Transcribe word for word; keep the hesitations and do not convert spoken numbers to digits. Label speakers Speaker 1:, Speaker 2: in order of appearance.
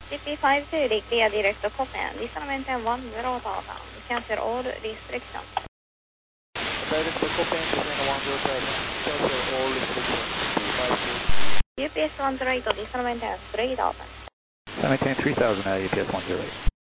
Speaker 1: G P five Zurich via direct to Copenhagen. This is maintain one zero thousand. Cancel all restrictions.
Speaker 2: Direct to Copenhagen, descend one zero thousand. Cancel all restrictions. G P five Zurich.
Speaker 1: U P S one zero eight, this is maintain three thousand.
Speaker 3: I maintain three thousand at U P S one zero eight.